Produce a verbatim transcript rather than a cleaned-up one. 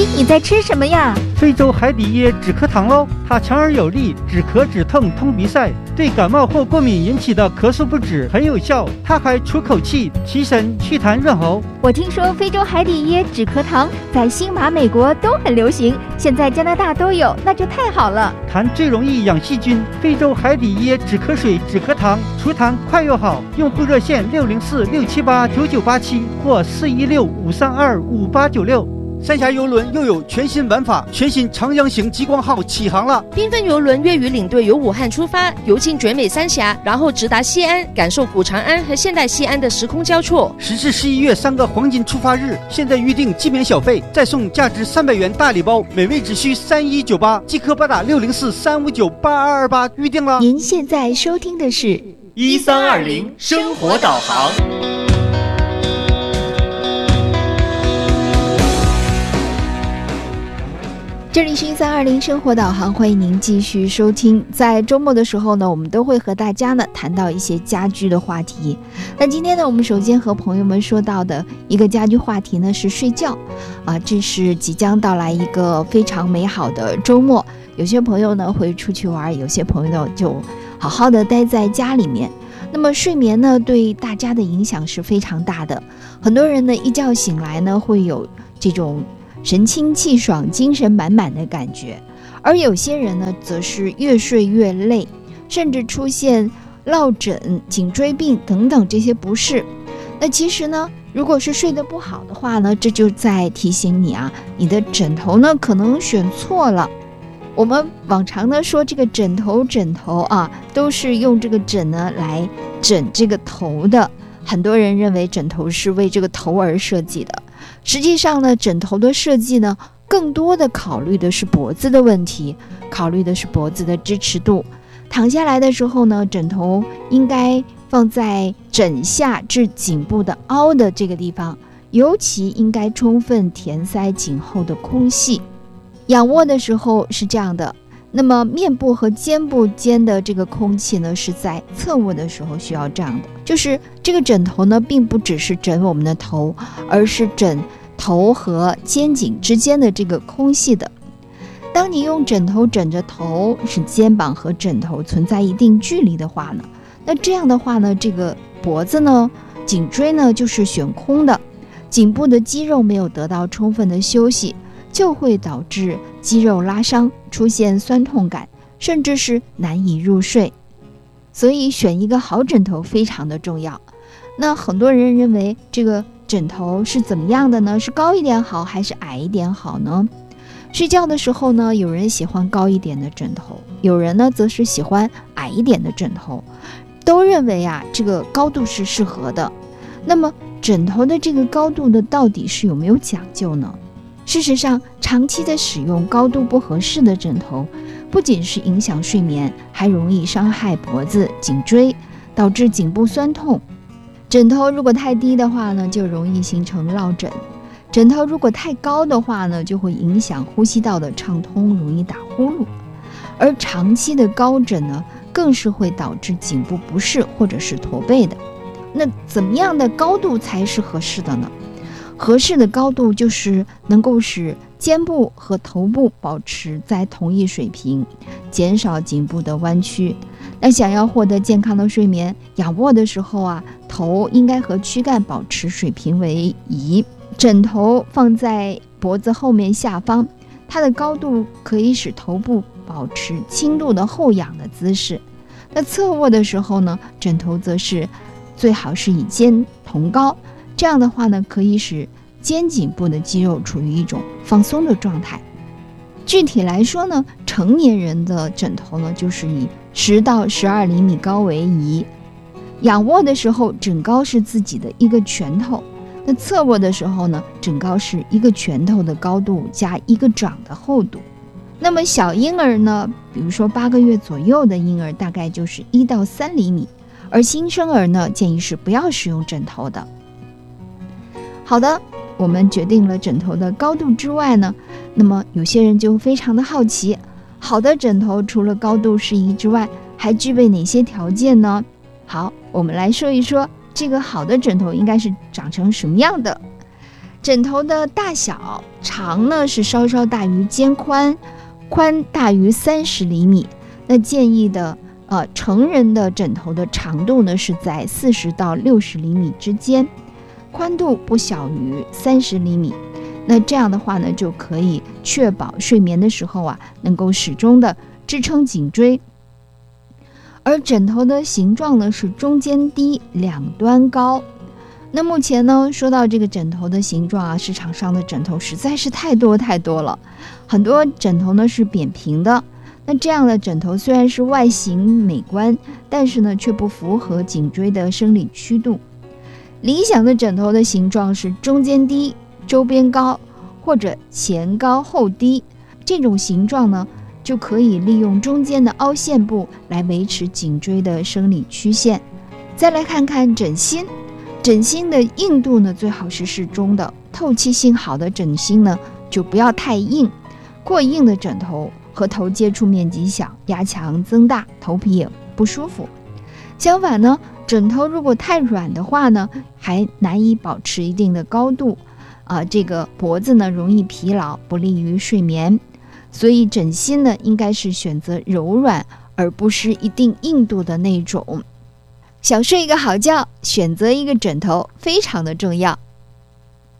咦，你在吃什么呀？ 非洲海底椰止咳糖喽，它强而有力，止咳止痛通鼻塞，对感冒或过敏引起的咳嗽不止，很有效。它还除口气、提神、祛痰润喉。 我听说非洲海底椰止咳糖在新马、美国都很流行，现在加拿大都有，那就太好了。 痰最容易养细菌，非洲海底椰止咳水、止咳糖，除痰快又好。用户热线六零四六七八九九八七或四一六五三二五八九六。三峡邮轮又有全新玩法，全新长江型极光号起航了。 缤纷邮轮粤语领队由武汉出发，游进绝美三峡，然后直达西安，感受古长安和现代西安的时空交错。 十至十一月三个黄金出发日，现在预定即免小费，再送价值三百元大礼包，每位只需三一九八，即刻拨打六零四三五九八二二八预定了。 您现在收听的是一三二零生活导航。 这里是一三二零生活导航，欢迎您继续收听。在周末的时候呢，我们都会和大家呢谈到一些家居的话题。那今天呢，我们首先和朋友们说到的一个家居话题呢是睡觉啊，这是即将到来一个非常美好的周末。有些朋友呢会出去玩，有些朋友呢就好好的待在家里面。那么睡眠呢对大家的影响是非常大的，很多人呢一觉醒来呢会有这种神清气爽、精神满满的感觉，而有些人呢则是越睡越累，甚至出现落枕、颈椎病等等这些不适。那其实呢，如果是睡得不好的话呢，这就在提醒你啊，你的枕头呢可能选错了。我们往常呢说这个枕头枕头啊，都是用这个枕呢来枕这个头的，很多人认为枕头是为这个头而设计的。实际上呢，枕头的设计呢，更多的考虑的是脖子的问题，考虑的是脖子的支持度。躺下来的时候呢，枕头应该放在枕下至颈部的凹的这个地方，尤其应该充分填塞颈后的空隙。仰卧的时候是这样的，那么面部和肩部间的这个空气呢，是在侧卧的时候需要这样的，就是这个枕头呢，并不只是枕我们的头，而是枕头和肩颈之间的这个空隙的。当你用枕头枕着头，使肩膀和枕头存在一定距离的话呢，那这样的话呢，这个脖子呢、颈椎呢就是悬空的，颈部的肌肉没有得到充分的休息，就会导致肌肉拉伤，出现酸痛感，甚至是难以入睡。所以选一个好枕头非常的重要。那很多人认为这个枕头是怎么样的呢？是高一点好还是矮一点好呢？睡觉的时候呢，有人喜欢高一点的枕头，有人呢则是喜欢矮一点的枕头，都认为啊这个高度是适合的。那么枕头的这个高度呢，到底是有没有讲究呢？事实上，长期的使用高度不合适的枕头，不仅是影响睡眠，还容易伤害脖子、颈椎，导致颈部酸痛。枕头如果太低的话呢，就容易形成落枕；枕头如果太高的话呢，就会影响呼吸道的畅通，容易打呼噜。而长期的高枕呢，更是会导致颈部不适或者是驼背的。那怎么样的高度才是合适的呢？合适的高度就是能够使肩部和头部保持在同一水平，减少颈部的弯曲。那想要获得健康的睡眠，仰卧的时候啊，头应该和躯干保持水平为宜，枕头放在脖子后面下方，它的高度可以使头部保持轻度的后仰的姿势。那侧卧的时候呢，枕头则是最好是与肩同高，这样的话呢，可以使肩颈部的肌肉处于一种放松的状态。具体来说呢，成年人的枕头呢，就是以十到十二厘米高为宜。仰卧的时候，枕高是自己的一个拳头；那侧卧的时候呢，枕高是一个拳头的高度加一个掌的厚度。那么小婴儿呢，比如说八个月左右的婴儿，大概就是一到三厘米，而新生儿呢，建议是不要使用枕头的。好的，我们决定了枕头的高度之外呢，那么有些人就非常的好奇，好的枕头除了高度适宜之外，还具备哪些条件呢？好，我们来说一说这个好的枕头应该是长成什么样的。 枕头的大小，长呢是稍稍大于肩宽，宽大于三十厘米。那建议的呃成人的枕头的长度呢是在四十到六十厘米之间，宽度不小于三十厘米。那这样的话呢，就可以确保睡眠的时候啊，能够始终的支撑颈椎。而枕头的形状呢是中间低，两端高。那目前呢，说到这个枕头的形状啊，市场上的枕头实在是太多太多了。很多枕头呢是扁平的，那这样的枕头虽然是外形美观，但是呢却不符合颈椎的生理曲度。理想的枕头的形状是中间低，周边高，或者前高后低。这种形状呢，就可以利用中间的凹陷部来维持颈椎的生理曲线。再来看看枕芯，枕芯的硬度呢最好是适中的，透气性好的枕芯呢就不要太硬，过硬的枕头和头接触面积小，压强增大，头皮也不舒服。相反呢，枕头如果太软的话呢，还难以保持一定的高度，啊、呃，这个脖子呢容易疲劳，不利于睡眠。所以枕芯呢，应该是选择柔软，而不是一定硬度的那种。想睡一个好觉，选择一个枕头非常的重要。